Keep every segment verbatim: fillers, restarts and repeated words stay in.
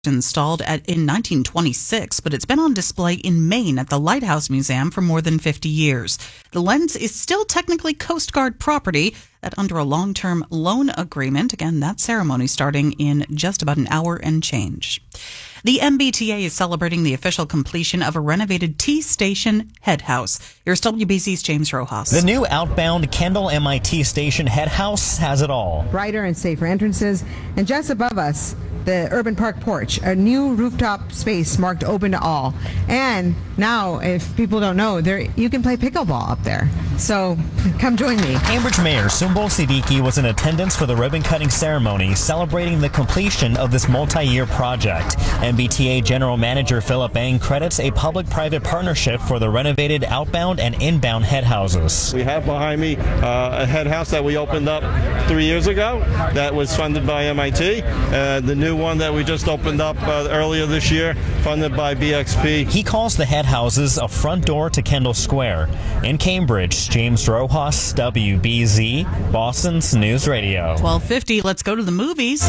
installed at, in nineteen twenty-six, but it's been on display in Maine at the Lighthouse Museum for more than fifty years. The lens is still technically Coast Guard property, that under a long-term loan agreement. Again, that ceremony starting in just about an hour and change. The M B T A is celebrating the official completion of a renovated T-Station head house. Here's W B C's James Rojas. The new outbound Kendall M I T Station head house has it all. Brighter and safer entrances, and just above us, the Urban Park porch, a new rooftop space marked open to all. And now, if people don't know, there you can play pickleball up there. So come join me. Cambridge Mayor Sumbul Siddiqui was in attendance for the ribbon-cutting ceremony celebrating the completion of this multi-year project. M B T A General Manager Philip Ang credits a public-private partnership for the renovated outbound and inbound head houses. We have behind me uh, a head house that we opened up three years ago that was funded by M I T. Uh, the new one that we just opened up uh, earlier this year, funded by B X P. He calls the head houses a front door to Kendall Square. In Cambridge, James Rojas, W B Z, Boston's News Radio. twelve fifty, let's go to the movies.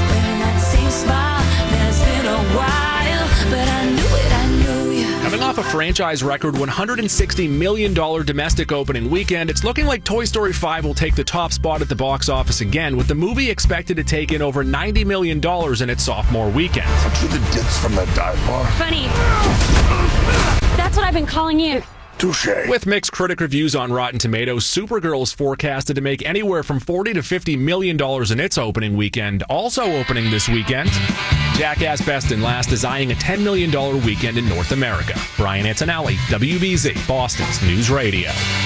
Coming off a franchise record one hundred sixty million dollars domestic opening weekend, it's looking like Toy Story five will take the top spot at the box office again, with the movie expected to take in over ninety million dollars in its sophomore weekend. Aren't you the dips from that dive bar? Funny. That's what I've been calling you. Touché. With mixed critic reviews on Rotten Tomatoes, Supergirl is forecasted to make anywhere from forty to fifty million dollars in its opening weekend. Also opening this weekend, Jackass Best and Last is eyeing a ten million dollars weekend in North America. Brian Antonelli, W B Z, Boston's News Radio.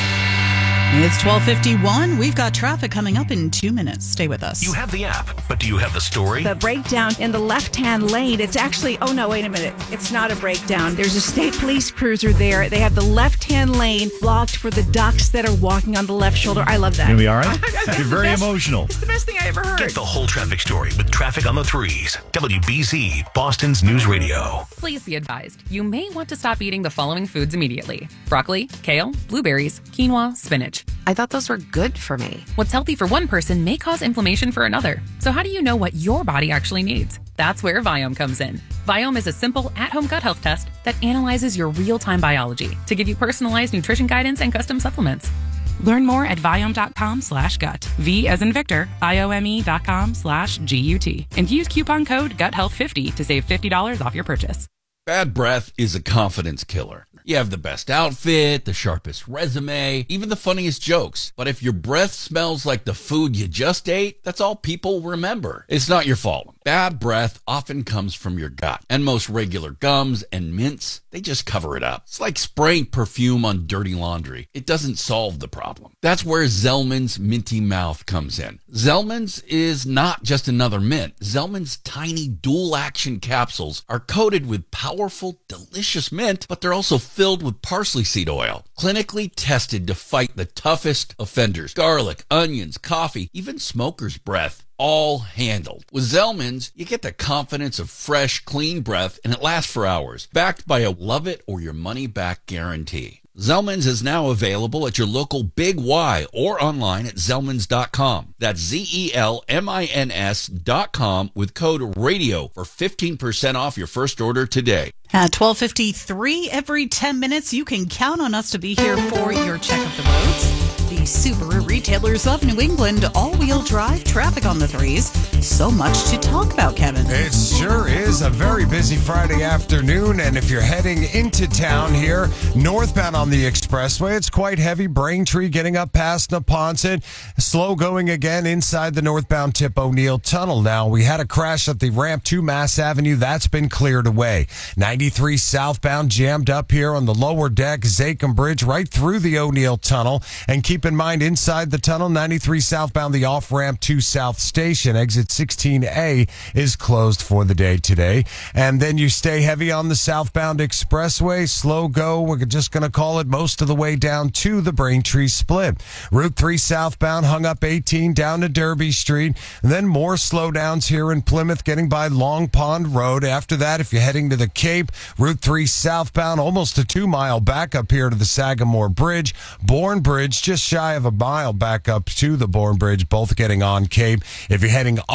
It's twelve fifty-one. We've got traffic coming up in two minutes. Stay with us. You have the app, but do you have the story? The breakdown in the left-hand lane, it's actually, oh no, wait a minute. It's not a breakdown. There's a state police cruiser there. They have the left-hand lane blocked for the ducks that are walking on the left shoulder. I love that. You'll be all right? You're very best, emotional. It's the best thing I ever heard. Get the whole traffic story with Traffic on the Threes. W B Z, Boston's News Radio. Please be advised, you may want to stop eating the following foods immediately: broccoli, kale, blueberries, quinoa, spinach. I thought those were good for me. What's healthy for one person may cause inflammation for another. So how do you know what your body actually needs? That's where Viome comes in. Viome is a simple at-home gut health test that analyzes your real-time biology to give you personalized nutrition guidance and custom supplements. Learn more at Viome.com slash gut. V as in Victor, I-O-M-E dot com slash G-U-T. And use coupon code gut health fifty to save fifty dollars off your purchase. Bad breath is a confidence killer. You have the best outfit, the sharpest resume, even the funniest jokes. But if your breath smells like the food you just ate, that's all people remember. It's not your fault. Bad breath often comes from your gut. And most regular gums and mints, they just cover it up. It's like spraying perfume on dirty laundry. It doesn't solve the problem. That's where Zellman's Minty Mouth comes in. Zellman's is not just another mint. Zellman's tiny dual-action capsules are coated with powerful, delicious mint, but they're also filled with parsley seed oil, clinically tested to fight the toughest offenders. Garlic, onions, coffee, even smoker's breath, all handled. With Zellman's, you get the confidence of fresh, clean breath, and it lasts for hours, backed by a love it or your money back guarantee. Zellman's is now available at your local Big Y or online at zellmans dot com. That's Z E L M I N S dot com with code RADIO for fifteen percent off your first order today. At twelve fifty-three, every ten minutes, you can count on us to be here for your check of the roads. The Subaru retailers of New England, all-wheel drive, Traffic on the Threes. So much to talk about, Kevin. It sure is a very busy Friday afternoon, and if you're heading into town here, northbound on the expressway, it's quite heavy. Braintree getting up past Neponset. Slow going again inside the northbound Tip O'Neill Tunnel. Now, we had a crash at the ramp to Mass Avenue. That's been cleared away. ninety-three southbound jammed up here on the lower deck, Zachem Bridge, right through the O'Neill Tunnel. And keep in mind, inside the tunnel, ninety-three southbound, the off-ramp to South Station. Exit sixteen A is closed for the day today. And then you stay heavy on the southbound expressway. Slow go, we're just going to call it most of the way down to the Braintree split. Route three southbound, hung up eighteen down to Derby Street. And then more slowdowns here in Plymouth, getting by Long Pond Road. After that, if you're heading to the Cape, Route three southbound, almost a two-mile backup here to the Sagamore Bridge. Bourne Bridge, just shy of a mile back up to the Bourne Bridge, both getting on Cape. If you're heading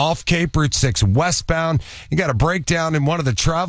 off Cape Route six westbound. You got a breakdown in one of the travel